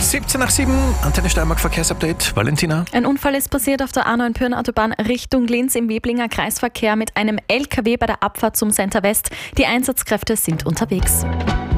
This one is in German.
17 nach 7, Antenne Steiermark Verkehrsupdate. Valentina. Ein Unfall ist passiert auf der A9 Pyhrn-Autobahn Richtung Linz im Weblinger Kreisverkehr mit einem LKW bei der Abfahrt zum Center West. Die Einsatzkräfte sind unterwegs.